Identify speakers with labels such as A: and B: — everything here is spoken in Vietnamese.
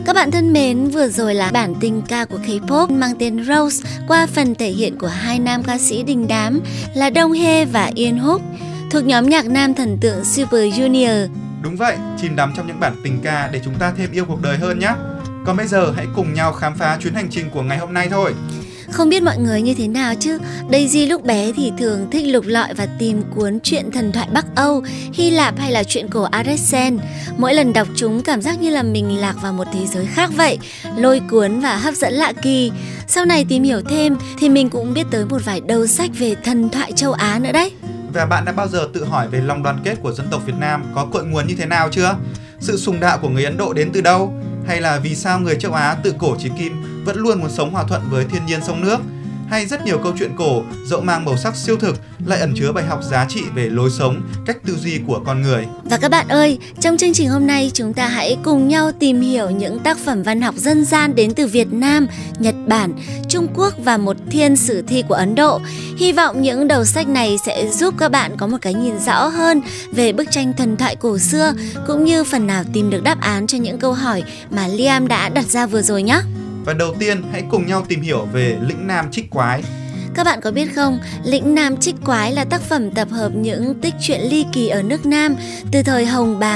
A: Các bạn thân mến, vừa rồi là bản tình ca của K-pop mang tên Rose qua phần thể hiện của hai nam ca sĩ đình đám là Dong Hae và Eun Hook thuộc nhóm nhạc nam thần tượng Super Junior.
B: Đúng vậy, chìm đắm trong những bản tình ca để chúng ta thêm yêu cuộc đời hơn nhé. Còn bây giờ hãy cùng nhau khám phá chuyến hành trình của ngày hôm nay thôi.
A: Không biết mọi người như thế nào chứ, Daisy lúc bé thì thường thích lục lọi và tìm cuốn truyện thần thoại Bắc Âu, Hy Lạp hay là truyện cổ Arescen. Mỗi lần đọc chúng cảm giác như là mình lạc vào một thế giới khác vậy, lôi cuốn và hấp dẫn lạ kỳ. Sau này tìm hiểu thêm thì mình cũng biết tới một vài đầu sách về thần thoại châu Á nữa đấy.
B: Và bạn đã bao giờ tự hỏi về lòng đoàn kết của dân tộc Việt Nam có cội nguồn như thế nào chưa? Sự sùng đạo của người Ấn Độ đến từ đâu? Hay là vì sao người châu Á từ cổ chí kim vẫn luôn muốn sống hòa thuận với thiên nhiên sông nước? Hay rất nhiều câu chuyện cổ dẫu mang màu sắc siêu thực lại ẩn chứa bài học giá trị về lối sống, cách tư duy của con người.
A: Và các bạn ơi, trong chương trình hôm nay chúng ta hãy cùng nhau tìm hiểu những tác phẩm văn học dân gian đến từ Việt Nam, Nhật Bản, Trung Quốc và một thiên sử thi của Ấn Độ. Hy vọng những đầu sách này sẽ giúp các bạn có một cái nhìn rõ hơn về bức tranh thần thoại cổ xưa, cũng như phần nào tìm được đáp án cho những câu hỏi mà Liam đã đặt ra vừa rồi nhé.
B: Và đầu tiên hãy cùng nhau tìm hiểu về Lĩnh Nam Trích Quái.
A: Các bạn có biết không, Lĩnh Nam Trích Quái là tác phẩm tập hợp những tích truyện ly kỳ ở nước Nam từ thời Hồng Bàng